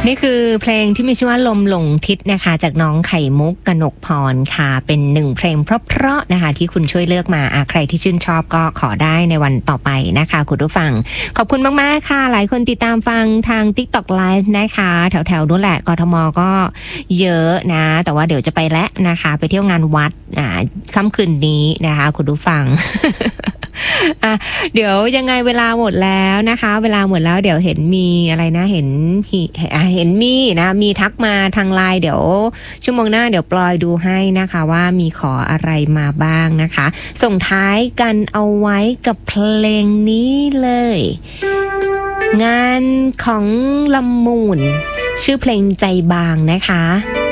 นี่คือเพลงที่มีชื่อว่าลมหลงทิศนะคะจากน้องไข่มุกกนกพรค่ะเป็นหนึ่งเพลงเพราะๆนะคะที่คุณช่วยเลือกมาใครที่ชื่นชอบก็ขอได้ในวันต่อไปนะคะคุณผู้ฟังขอบคุณมากๆค่ะหลายคนติดตามฟังทาง TikTok Live นะคะแถวๆนู้นแหละกทมก็เยอะนะแต่ว่าเดี๋ยวจะไปแล้วนะคะไปเที่ยวงานวัดค่ำคืนนี้นะคะคุณผู้ฟัง เดี๋ยวยังไงเวลาหมดแล้วนะคะเวลาหมดแล้วเดี๋ยวเห็นมีอะไรนะเห็นมีนะมีทักมาทางไลน์เดี๋ยวชั่วโมงหน้าเดี๋ยวปลอยดูให้นะคะว่ามีขออะไรมาบ้างนะคะส่งท้ายกันเอาไว้กับเพลงนี้เลยงานของลำมูนชื่อเพลงใจบางนะคะ